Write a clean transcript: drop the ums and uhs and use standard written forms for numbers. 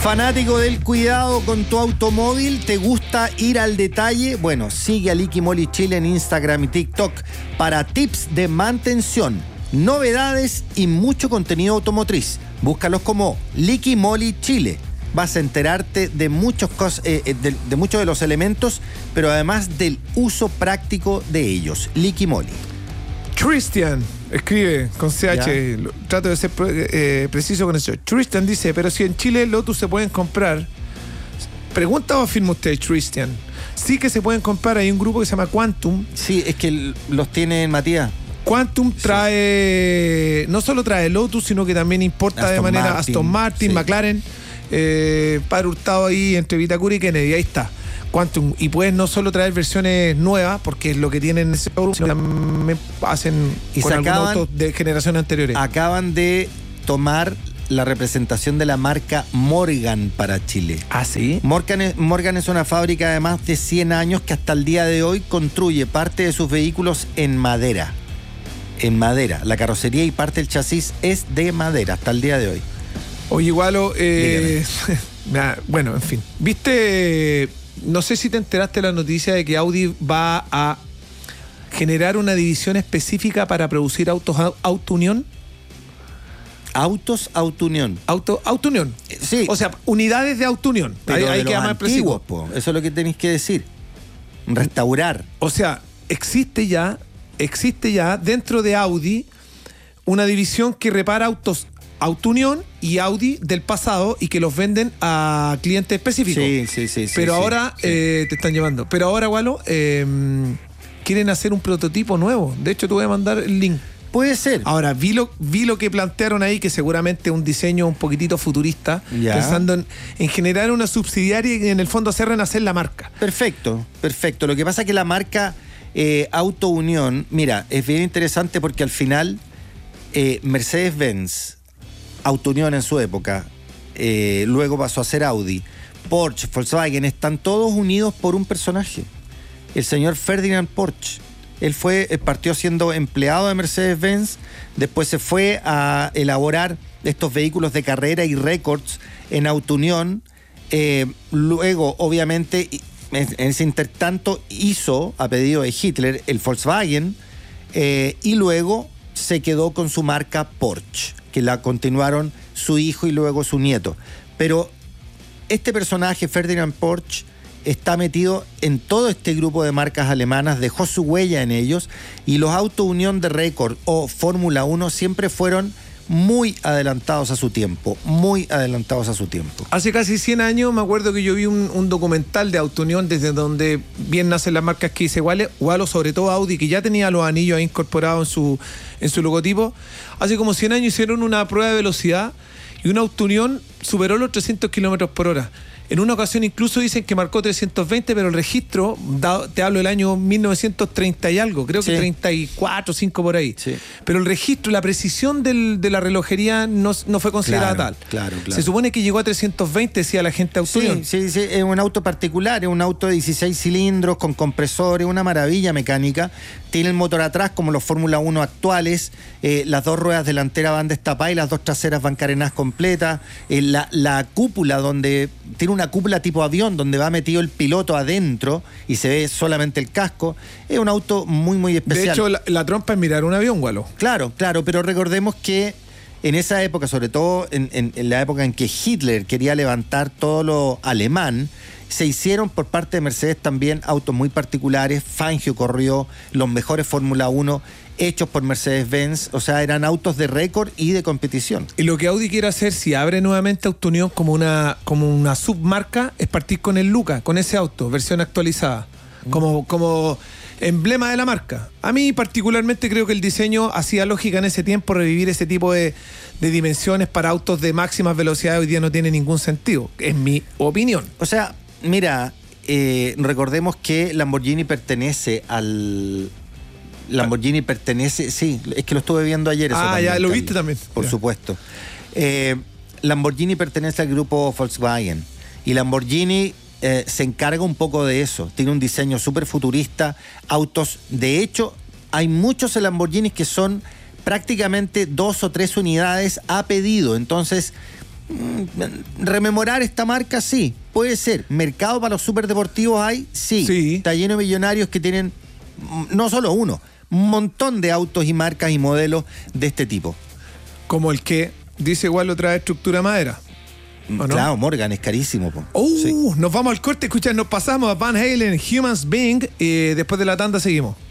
Fanático del cuidado con tu automóvil, ¿te gusta ir al detalle? Bueno, sigue a Liqui Moly Chile en Instagram y TikTok para tips de mantención, novedades y mucho contenido automotriz. Búscalos como Liqui Moly Chile. Vas a enterarte de muchos de los elementos, pero además del uso práctico de ellos. Liqui Moly. Christian escribe con CH, trato de ser preciso con eso. Christian dice, pero si en Chile Lotus se pueden comprar, ¿pregunta o afirma usted, Christian? Sí que se pueden comprar, hay un grupo que se llama Quantum. Sí, es que los tiene Matías. Quantum trae, no solo trae Lotus, sino que también importa Aston de manera Martin, Aston Martin, sí. McLaren, Padre Hurtado ahí entre Vitacura y Kennedy, ahí está. Quantum, y pueden no solo traer versiones nuevas, porque es lo que tienen en ese showroom, sino también hacen y con algunos autos de generaciones anteriores. Acaban de tomar la representación de la marca Morgan para Chile. ¿Ah, sí? Morgan es una fábrica de más de 100 años que hasta el día de hoy construye parte de sus vehículos en madera. En madera. La carrocería y parte del chasis es de madera hasta el día de hoy. Oye, Igualo, bueno, en fin. ¿Viste? No sé si te enteraste de la noticia de que Audi va a generar una división específica para producir autos Auto-Unión. Autos Auto-Unión. Auto-Unión. Sí. O sea, unidades de Auto-Unión. Hay que llamar antiguos, po. Eso es lo que tenéis que decir. Restaurar. O sea, existe ya dentro de Audi una división que repara autos Auto-Unión y Audi del pasado y que los venden a clientes específicos. Sí. Pero ahora te están llevando. Pero ahora, Walo, quieren hacer un prototipo nuevo. De hecho, te voy a mandar el link. Puede ser. Ahora, vi lo que plantearon ahí, que seguramente es un diseño un poquitito futurista, pensando en generar una subsidiaria y en el fondo hacer renacer la marca. Perfecto. Lo que pasa es que la marca Auto-Unión, mira, es bien interesante porque al final Mercedes-Benz, Auto-Unión en su época, luego pasó a ser Audi, Porsche, Volkswagen, están todos unidos por un personaje, el señor Ferdinand Porsche. Él partió siendo empleado de Mercedes-Benz, después se fue a elaborar estos vehículos de carrera y récords en Auto-Unión, luego obviamente en ese intertanto hizo, a pedido de Hitler, el Volkswagen, y luego se quedó con su marca Porsche, que la continuaron su hijo y luego su nieto. Pero este personaje, Ferdinand Porsche, está metido en todo este grupo de marcas alemanas, dejó su huella en ellos, y los Auto-Unión de récord o Fórmula 1 siempre fueron muy adelantados a su tiempo, Hace casi 100 años me acuerdo que yo vi un documental de Auto-Unión desde donde bien nacen las marcas que hice Walo, sobre todo Audi, que ya tenía los anillos ahí incorporados en su logotipo. Hace como 100 años hicieron una prueba de velocidad y una Auto-Unión superó los 300 kilómetros por hora. En una ocasión incluso dicen que marcó 320, pero el registro, te hablo del año 1930 y algo, creo que 34, 5 por ahí. Sí. Pero el registro, la precisión de la relojería no fue considerada tal. Claro. Se supone que llegó a 320, decía la gente Auto-Unión. Sí, es un auto particular, es un auto de 16 cilindros con compresores, una maravilla mecánica. Tiene el motor atrás como los Fórmula 1 actuales, las dos ruedas delanteras van destapadas y las dos traseras van carenadas completas. La cúpula, donde tiene una cúpula tipo avión donde va metido el piloto adentro y se ve solamente el casco, es un auto muy especial. De hecho, la trompa es mirar un avión, Walo. Claro, pero recordemos que en esa época, sobre todo en la época en que Hitler quería levantar todo lo alemán, se hicieron por parte de Mercedes también autos muy particulares. Fangio corrió los mejores Fórmula 1 hechos por Mercedes-Benz, o sea, eran autos de récord y de competición. Y lo que Audi quiere hacer, si abre nuevamente Auto-Unión como una submarca, es partir con el Luca, con ese auto, versión actualizada, como emblema de la marca. A mí particularmente creo que el diseño hacía lógica en ese tiempo. Revivir ese tipo de dimensiones para autos de máximas velocidades hoy día no tiene ningún sentido, es mi opinión. O sea, mira, recordemos que Lamborghini pertenece al... sí, es que lo estuve viendo ayer. Eso también, ya lo viste también. Por supuesto. Lamborghini pertenece al grupo Volkswagen y Lamborghini se encarga un poco de eso. Tiene un diseño súper futurista, autos. De hecho, hay muchos Lamborghinis que son prácticamente 2 o 3 unidades a pedido. Entonces, rememorar esta marca, sí, puede ser. ¿Mercado para los superdeportivos hay? Sí. Está lleno de millonarios que tienen, no solo uno, un montón de autos y marcas y modelos de este tipo. Como el que dice igual otra estructura madera. ¿O no? Claro, Morgan es carísimo. Sí. Nos vamos al corte, escucha, nos pasamos a Van Halen, Humans Being, y después de la tanda seguimos.